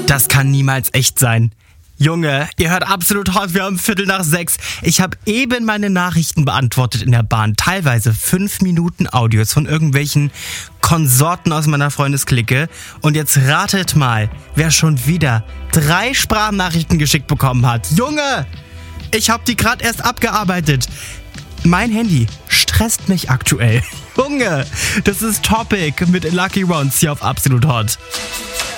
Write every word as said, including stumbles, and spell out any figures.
Das kann niemals echt sein. Junge, ihr hört Absolut Hot, wir haben Viertel nach sechs. Ich habe eben meine Nachrichten beantwortet in der Bahn. Teilweise fünf Minuten Audios von irgendwelchen Konsorten aus meiner Freundesklicke. Und jetzt ratet mal, wer schon wieder drei Sprachnachrichten geschickt bekommen hat. Junge, ich habe die gerade erst abgearbeitet. Mein Handy stresst mich aktuell. Junge, das ist Topic mit Lucky Rounds hier auf Absolut Hot.